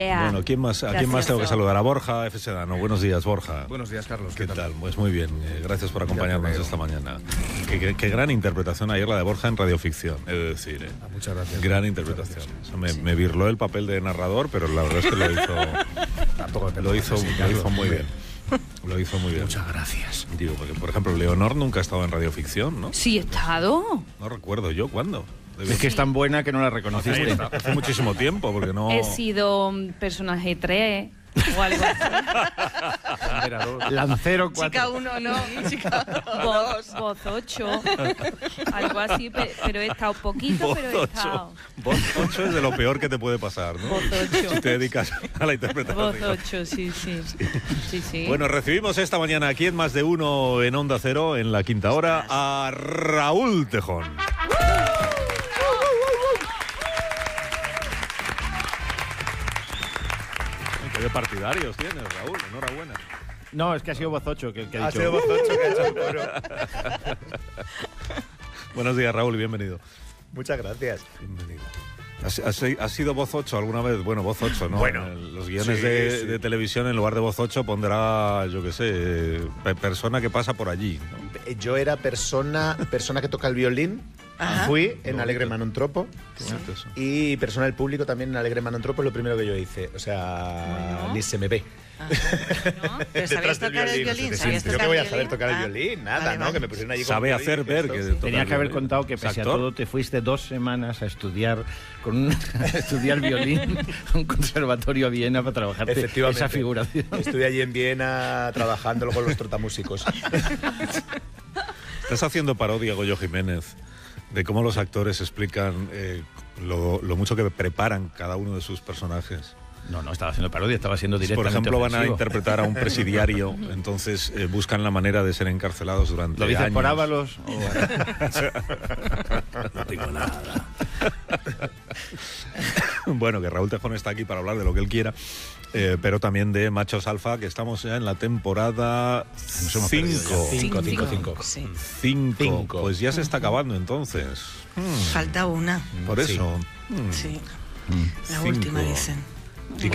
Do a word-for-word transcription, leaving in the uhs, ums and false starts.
Bueno, ¿quién más, ¿a quién más tengo que saludar? A Borja F. Sedano. Buenos días, Borja. Buenos días, Carlos. ¿Qué, ¿Qué tal? Pues muy bien. Eh, gracias por acompañarnos esta mañana. Qué, qué, qué gran interpretación ayer la de Borja en radioficción, he de decir. ¿eh? Ah, muchas gracias. Gran interpretación. O sea, me, sí. me virló el papel de narrador, pero la verdad es que lo hizo, lo hizo, sí, lo hizo muy bien. Lo hizo muy bien. Muchas gracias. Digo, porque, por ejemplo, Leonor nunca ha estado en radioficción, ¿no? Sí, he estado. No recuerdo yo cuándo. Es que es tan buena que no la reconociste. Hace muchísimo tiempo, porque no... He sido personaje tres o algo así. Lancero cuatro. Chica uno, no. Chica dos. Voz ocho. Algo así, pero he estado poquito, Voz pero he estado. Voz ocho es de lo peor que te puede pasar, ¿no? Voz ocho. Si te dedicas a la interpretación. Voz ocho, sí, sí. sí, sí. Bueno, recibimos esta mañana aquí en Más de Uno en Onda Cero, en la quinta hora, a Raúl Tejón. ¿Qué partidarios tienes, Raúl? Enhorabuena. No, es que ha sido Voz ocho que, que ha, ha dicho. sido Voz ocho que ha hecho el coro. Buenos días, Raúl, y bienvenido. Muchas gracias. Bienvenido. ¿Has, has, has sido Voz ocho alguna vez? Bueno, Voz ocho, ¿no? Bueno, en los guiones sí, de, sí. de televisión, en lugar de Voz ocho, pondrá, yo qué sé, persona que pasa por allí, ¿no? Yo era persona, persona que toca el violín. Ajá. Fui en Alegre Manontropo. Qué bonito eso. Y persona del público también en Alegre Manontropo es lo primero que yo hice. O sea, Bueno. ni se me ve. ¿No? ¿Pero sabías tocar el violín? ¿Sabías ¿Yo tocar qué voy a el saber violín? tocar el Ah, violín? Nada, vale, ¿no? vale. Que me pusieron allí con Sabe el hacer violín, ver esto, que sí. Tenía que haber violín. contado que pese a ¿Actor? todo te fuiste dos semanas a estudiar con un, a estudiar violín a un conservatorio a Viena para trabajarte Efectivamente. esa figuración. Estuve allí en Viena trabajándolo con los trotamúsicos. Estás haciendo parodia, Goyo Jiménez, de cómo los actores explican eh, lo, lo mucho que preparan cada uno de sus personajes. No, no estaba haciendo parodia, estaba siendo Por directamente ejemplo, van a ofensivo. interpretar a un presidiario, entonces eh, buscan la manera de ser encarcelados durante ¿Lo dices años. por Ábalos? O... No tengo nada. Bueno, que Raúl Tejón está aquí para hablar de lo que él quiera, eh, pero también de Machos Alfa, que estamos ya en la temporada cinco. Cinco, cinco, cinco. Sí. Cinco. Cinco. Pues ya se está acabando entonces. Hmm. Falta una. Por Sí. eso. Hmm. Sí. La Cinco. última, dicen.